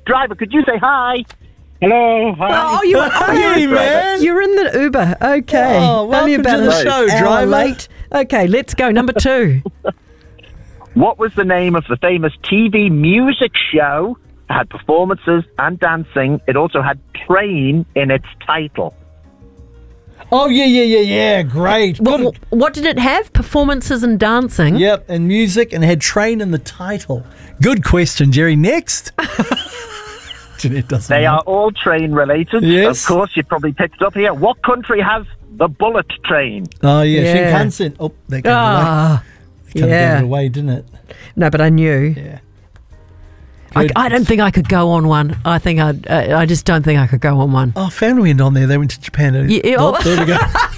Driver, could you say hi? Hello, hi. Oh, you Hey, man. you're in the Uber. Okay. Oh, welcome Only about to the an show, hour driver. late. Okay, let's go. Number 2. What was the name of the famous TV music show that had performances and dancing? It also had train in its title. Oh, yeah. Great. Good. What did it have? Performances and dancing? Yep, and music, and had train in the title. Good question, Jerry. Next. Jeanette doesn't They know. are all train related. Yes. Of course, you probably picked it up here. What country has the bullet train? Oh, yeah, Yeah. Shinkansen. Oh, that gave Ah, it yeah. away, didn't it? No, but I knew. Yeah. I don't think I could go on one. I just don't think I could go on one. Oh, family went on there. They went to Japan. Yeah, Oh, there we go.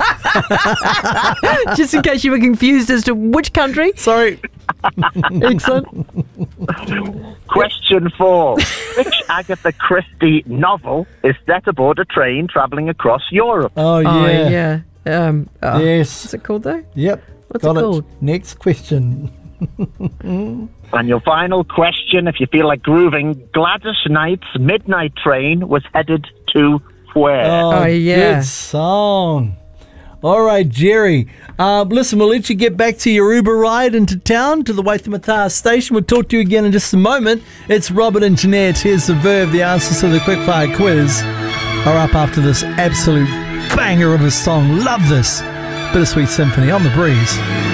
Just in case you were confused as to which country. Sorry. Excellent. Question 4. Which Agatha Christie novel is set aboard a train travelling across Europe? Oh, yeah. Oh, yeah. Yes. What's it called, though? Yep. What's Got it called? Next question. And your final question, if you feel like grooving, Gladys Knight's Midnight Train was headed to where? Oh, yeah. Good song. All right, Jerry. Listen, we'll let you get back to your Uber ride into town to the Waitemata station. We'll talk to you again in just a moment. It's Robert and Jeanette. Here's the verb. The answers to the quickfire quiz are up after this absolute banger of a song. Love this. Bittersweet Symphony on the breeze.